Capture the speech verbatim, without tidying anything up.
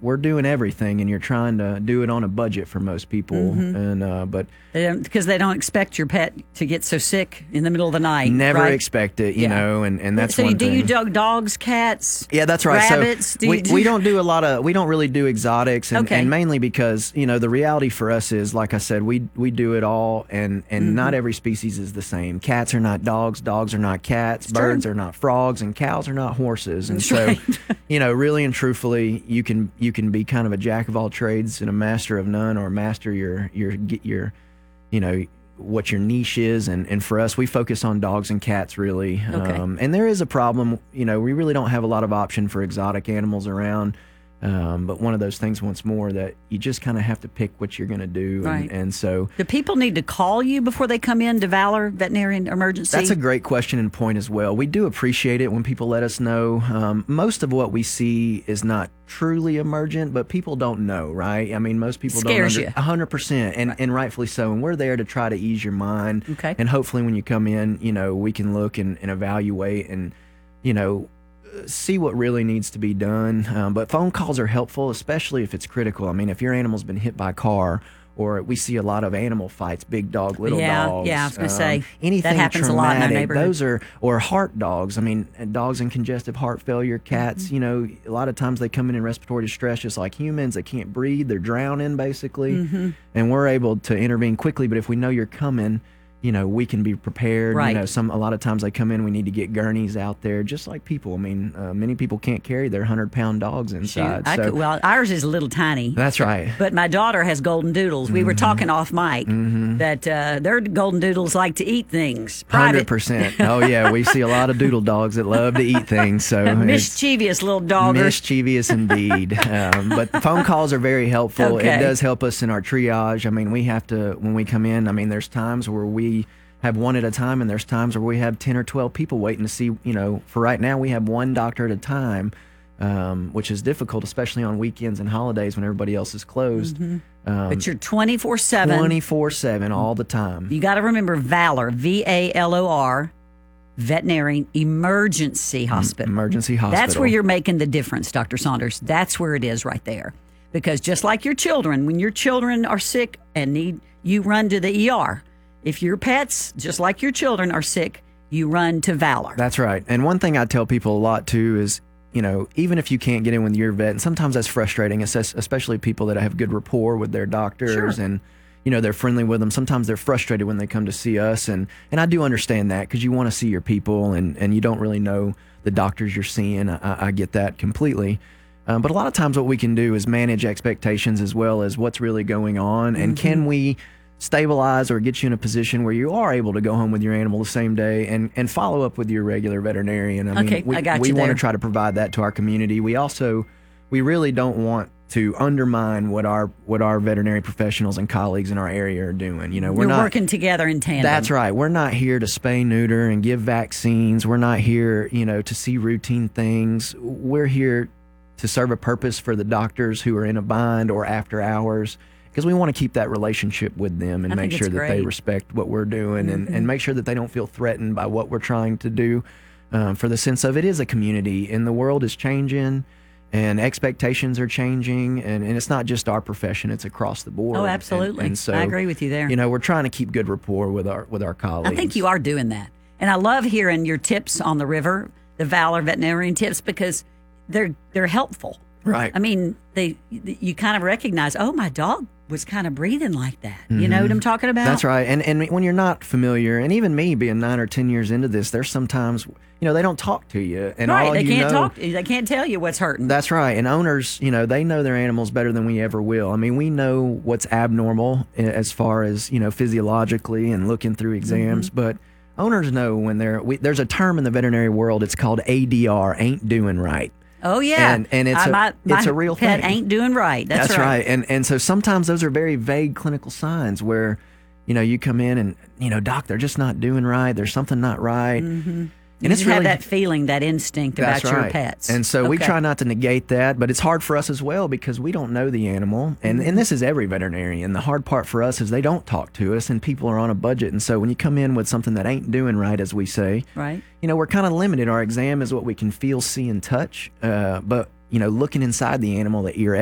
we're doing everything, and you're trying to do it on a budget for most people. Mm-hmm. And uh, but because they, they don't expect your pet to get so sick in the middle of the night. never right? expect it, you Yeah. know. And, and that's so. one You, do thing. you dog dogs, cats? Yeah, that's right. Rabbits? So do we, you, do we you- don't do a lot of we don't really do exotics, and, Okay. and mainly because you know the reality for us is, like I said, we we do it all, and and Mm-hmm. not every species is the same. Cats are not dogs, dogs are not cats, true. birds are not frogs, and cows are not horses. And That's so, right. you know, really and truthfully, you can you can be kind of a jack of all trades and a master of none, or master your your your you know what your niche is. And, and for us, we focus on dogs and cats, really. Okay. Um, and there is a problem, you know, we really don't have a lot of option for exotic animals around. Um, but one of those things, once more, that you just kind of have to pick what you're going to do. And, Right. and so Do people need to call you before they come in to Valor Veterinarian Emergency? that's a great question and point as well. We do appreciate it when people let us know. Um, most of what we see is not truly emergent, but people don't know, right? I mean, most people Scares don't you. one hundred percent, and, and rightfully so. And we're there to try to ease your mind. Okay. And hopefully when you come in, you know, we can look and, and evaluate and, you know, see what really needs to be done. Um, but phone calls are helpful, especially if it's critical. I mean, if your animal's been hit by a car, or we see a lot of animal fights, big dog, little Yeah, dogs. yeah, I was gonna um, say, anything that happens a lot in our traumatic, neighborhood. Those are, or heart dogs. I mean, dogs in congestive heart failure, cats, Mm-hmm. you know, a lot of times they come in in respiratory distress just like humans. They can't breathe. They're drowning, basically. Mm-hmm. And we're able to intervene quickly. But if we know you're coming, you know, we can be prepared. Right. You know, some a lot of times they come in, we need to get gurneys out there, just like people. I mean, uh, many people can't carry their hundred pound dogs Shoot, inside. I so could, well, ours is a little tiny. that's right. But my daughter has golden doodles. We were talking off mic that uh, their golden doodles like to eat things. Hundred Private, percent. Oh yeah, we see a lot of doodle dogs that love to eat things. So it's mischievous little doggers. mischievous indeed. Um, but phone calls are very helpful. Okay. It does help us in our triage. I mean, we have to when we come in. I mean, there's times where we have one at a time, and there's times where we have ten or twelve people waiting to see. You know, for right now, we have one doctor at a time. Um, which is difficult, especially on weekends and holidays when everybody else is closed. Um, But you're twenty-four seven. twenty-four seven all the time. You got to remember Valor, V A L O R, Veterinary Emergency Hospital. Emergency hospital. That's where you're making the difference, Doctor Saunders. That's where it is right there. Because just like your children, when your children are sick and need, you run to the E R. If your pets, just like your children, are sick, you run to Valor. That's right. And one thing I tell people a lot too is, you know, even if you can't get in with your vet, and sometimes that's frustrating, es- especially people that have good rapport with their doctors Sure. and, you know, they're friendly with them. Sometimes they're frustrated when they come to see us. And, and I do understand that because you want to see your people and, and you don't really know the doctors you're seeing. I, I get that completely. Um, but a lot of times what we can do is manage expectations as well as what's really going on. And can we stabilize or get you in a position where you are able to go home with your animal the same day and, and follow up with your regular veterinarian. I Okay, mean, we, I got we you want there. to try to provide that to our community. We also, we really don't want to undermine what our what our veterinary professionals and colleagues in our area are doing. You know, we're You're not working together in tandem. That's right. We're not here to spay, neuter, and give vaccines. We're not here, you know, to see routine things. We're here to serve a purpose for the doctors who are in a bind or after hours, because we want to keep that relationship with them and I make think sure it's that they great. respect what we're doing and, and make sure that they don't feel threatened by what we're trying to do. Um, for the sense of it is a community, and the world is changing, and expectations are changing, and, and it's not just our profession; it's across the board. Oh, And- absolutely. And, so I agree with you there. You know, we're trying to keep good rapport with our with our colleagues. I think you are doing that. And I love hearing your tips on the river, the Valor veterinarian tips, because they're they're helpful. Right. I mean, they you kind of recognize, oh, my dog was kind of breathing like that. You know what I'm talking about? That's right. And and when you're not familiar, and even me being nine or ten years into this, there's sometimes, you know, they don't talk to you, and Right. all They you can't know, talk. They can't tell you what's hurting. That's right. And owners, you know, they know their animals better than we ever will. I mean, we know what's abnormal as far as, you know, physiologically and looking through exams, Mm-hmm. but owners know when they're. We, there's a term in the veterinary world. It's called A D R, ain't doing right. Oh yeah, And- and it's I- a- my, my it's a real pet thing. ain't doing right. That's, That's right. And and so sometimes those are very vague clinical signs where, you know, you come in and, you know, doc, they're just not doing right. There's something not right. Mm-hmm. And You it's just have really that feeling, that instinct about that's your right. pets. And so we Okay. try not to negate that, but it's hard for us as well because we don't know the animal. And Mm-hmm. and this is every veterinarian. The hard part for us is they don't talk to us and people are on a budget. And so when you come in with something that ain't doing right, as we say, Right. you know, we're kind of limited. Our exam is what we can feel, see, and touch. Uh, but, you know, looking inside the animal, the ear